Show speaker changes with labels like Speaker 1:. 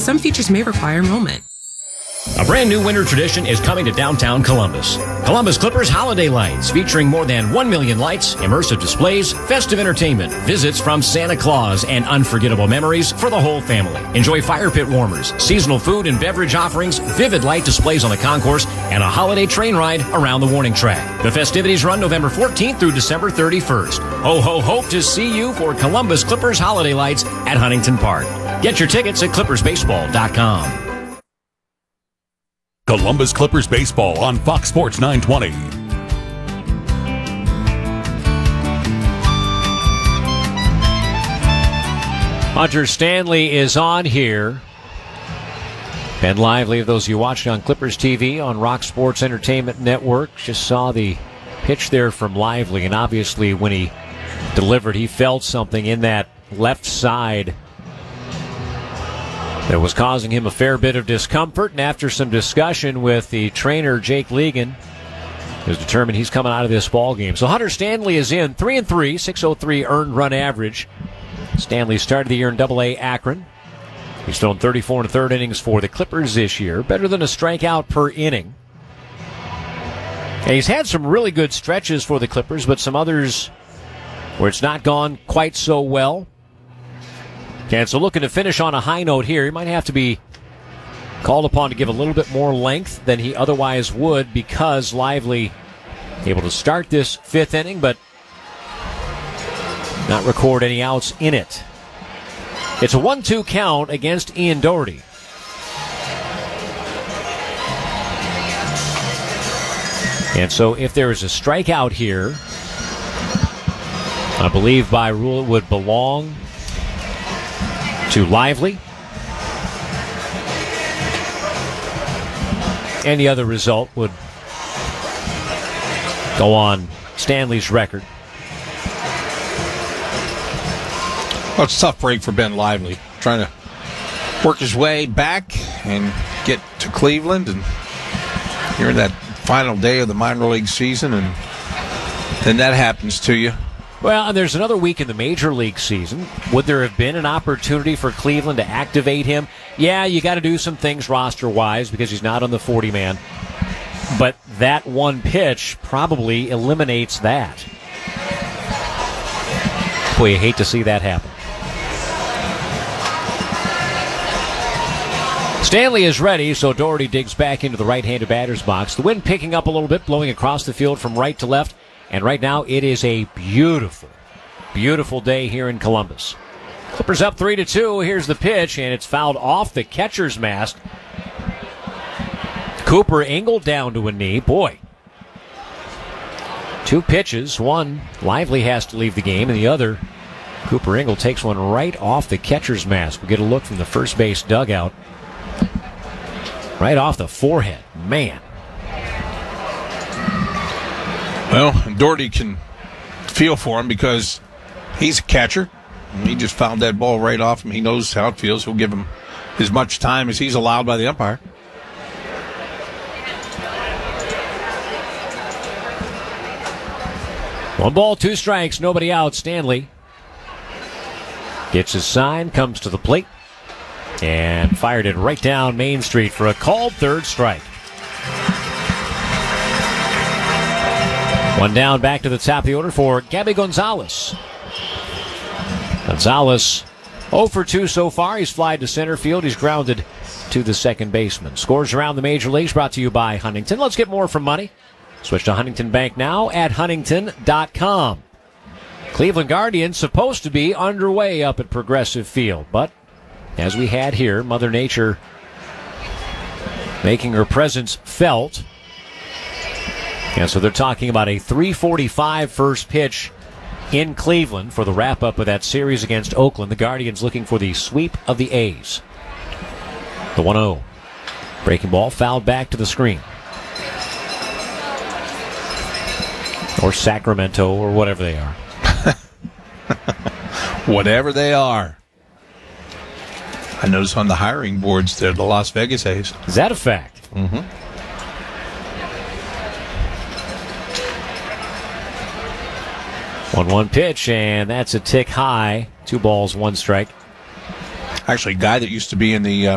Speaker 1: Some features may require enrollment.
Speaker 2: A brand new winter tradition is coming to downtown Columbus. Columbus Clippers Holiday Lights, featuring more than 1 million lights, immersive displays, festive entertainment, visits from Santa Claus, and unforgettable memories for the whole family. Enjoy fire pit warmers, seasonal food and beverage offerings, vivid light displays on the concourse, and a holiday train ride around the warning track. The festivities run November 14th through December 31st. Ho, ho, hope to see you for Columbus Clippers Holiday Lights at Huntington Park. Get your tickets at clippersbaseball.com.
Speaker 3: Columbus Clippers Baseball on Fox Sports 920.
Speaker 4: Hunter Stanley is on here. Ben Lively, of those you watched on Clippers TV on Rock Sports Entertainment Network, just saw the pitch there from Lively, and obviously when he delivered, he felt something in that left side that was causing him a fair bit of discomfort, and after some discussion with the trainer, Jake Legan, he was determined he's coming out of this ball game. So Hunter Stanley is in 3-3, .603 earned run average. Stanley started the year in Double-A Akron. He's thrown 34 1/3 innings for the Clippers this year, better than a strikeout per inning. And he's had some really good stretches for the Clippers, but some others where it's not gone quite so well. And so looking to finish on a high note here. He might have to be called upon to give a little bit more length than he otherwise would, because Lively able to start this fifth inning, but not record any outs in it. It's a 1-2 count against Ian Doherty. And so if there is a strikeout here, I believe by rule it would belong to Lively. Any other result would go on Stanley's record.
Speaker 5: Well, it's a tough break for Ben Lively, trying to work his way back and get to Cleveland, and you're in that final day of the minor league season, and then that happens to you.
Speaker 4: Well, and there's another week in the major league season. Would there have been an opportunity for Cleveland to activate him? Yeah, you got to do some things roster-wise because he's not on the 40-man. But that one pitch probably eliminates that. Boy, you hate to see that happen. Stanley is ready, so Doherty digs back into the right-handed batter's box. The wind picking up a little bit, blowing across the field from right to left. And right now, it is a beautiful, beautiful day here in Columbus. Clippers up 3-2. Here's the pitch, and it's fouled off the catcher's mask. Cooper Engel down to a knee. Boy. Two pitches. One, Lively has to leave the game, and the other, Cooper Engel takes one right off the catcher's mask. We get a look from the first base dugout. Right off the forehead. Man.
Speaker 5: Well, Doherty can feel for him because he's a catcher. He just fouled that ball right off him. He knows how it feels. He'll give him as much time as he's allowed by the umpire.
Speaker 4: One ball, two strikes, nobody out. Stanley gets his sign, comes to the plate, and fired it right down Main Street for a called third strike. One down, back to the top of the order for Gabby Gonzalez. Gonzalez 0 for 2 so far. He's flied to center field. He's grounded to the second baseman. Scores around the major leagues brought to you by Huntington. Let's get more from money. Switch to Huntington Bank now at huntington.com. Cleveland Guardians supposed to be underway up at Progressive Field, but as we had here, Mother Nature making her presence felt. And so they're talking about a 3:45 first pitch in Cleveland for the wrap-up of that series against Oakland. The Guardians looking for the sweep of the A's. The 1-0. Breaking ball fouled back to the screen. Or Sacramento, or whatever they are.
Speaker 5: Whatever they are. I noticed on the hiring boards they're the Las Vegas A's.
Speaker 4: Is that a fact?
Speaker 5: Mm-hmm.
Speaker 4: 1-1 pitch, and that's a tick high. 2 balls, 1 strike.
Speaker 5: Actually, a guy that used to be in the